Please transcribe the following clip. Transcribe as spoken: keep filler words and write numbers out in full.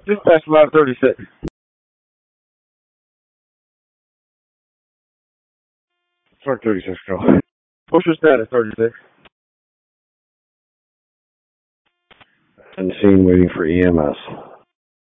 Dispatch five thirty-six. Truck thirty-six, go. What's your status, thirty-six? And scene waiting for E M S.